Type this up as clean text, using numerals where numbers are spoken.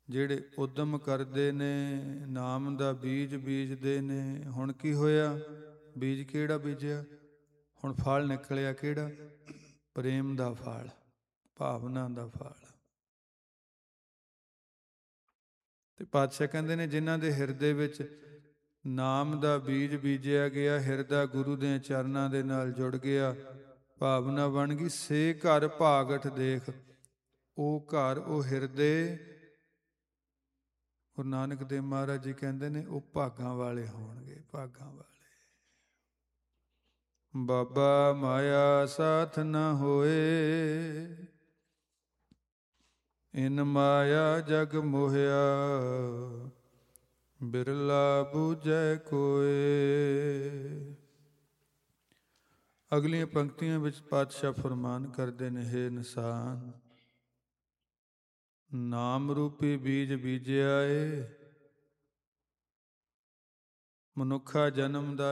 ਜਿਹੜੇ ਉਦਮ ਕਰਦੇ ਨੇ, ਨਾਮ ਦਾ ਬੀਜ ਬੀਜਦੇ ਨੇ। ਹੁਣ ਕੀ ਹੋਇਆ? ਬੀਜ ਕਿਹੜਾ ਬੀਜਿਆ? ਹੁਣ ਫਲ ਨਿਕਲਿਆ ਕਿਹੜਾ? ਪ੍ਰੇਮ ਦਾ ਫਲ, ਭਾਵਨਾ ਦਾ ਫਲ। ਤੇ ਪਾਤਸ਼ਾਹ ਕਹਿੰਦੇ ਨੇ ਜਿਨ੍ਹਾਂ ਦੇ ਹਿਰਦੇ ਵਿੱਚ ਨਾਮ ਦਾ ਬੀਜ ਬੀਜਿਆ ਗਿਆ, ਹਿਰਦਾ ਗੁਰੂ ਦੇ ਚਰਨਾਂ ਦੇ ਨਾਲ ਜੁੜ ਗਿਆ, ਭਾਵਨਾ ਬਣ ਗਈ, ਸੇ ਘਰ ਭਾਗਠ ਦੇਖ। ਉਹ ਘਰ, ਉਹ ਹਿਰਦੇ, ਗੁਰੂ ਨਾਨਕ ਦੇਵ ਮਹਾਰਾਜ ਜੀ ਕਹਿੰਦੇ ਨੇ ਉਹ ਭਾਗਾਂ ਵਾਲੇ ਹੋਣਗੇ, ਭਾਗਾਂ ਵਾਲੇ। ਬਾਬਾ ਮਾਇਆ ਸਾਥ ਨਾ ਹੋਏ, ਇਨ ਮਾਇਆ ਜਗ ਮੋਹਿਆ, ਬਿਰਲਾ ਬੂਝੈ ਕੋਏ। ਅਗਲੀਆਂ ਪੰਕਤੀਆਂ ਵਿੱਚ ਪਾਤਸ਼ਾਹ ਫਰਮਾਨ ਕਰਦੇ ਨੇ, ਹੇ ਇਨਸਾਨ, ਨਾਮ ਰੂਪੀ ਬੀਜ ਬੀਜਿਆ ਏ, ਮਨੁੱਖਾ ਜਨਮ ਦਾ